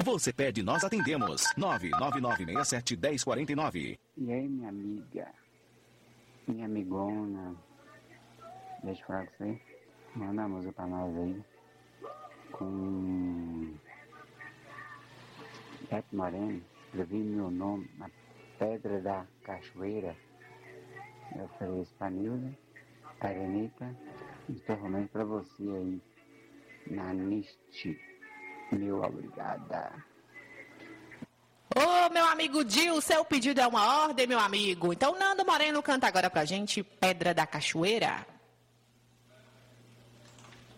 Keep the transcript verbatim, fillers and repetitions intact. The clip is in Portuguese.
Você pede, nós atendemos. nove nove nove seis sete um zero quatro nove. E aí, minha amiga, minha amigona, deixa eu falar com você, manda a música pra nós aí, com Beto Moreno, escrevi meu nome na Pedra da Cachoeira. Eu falei isso pra Nilda, pra Renita, e principalmente pra você aí, na Niste. Meu obrigada. Ô, meu amigo Dil, seu pedido é uma ordem, meu amigo. Então, Nando Moreno canta agora pra gente Pedra da Cachoeira.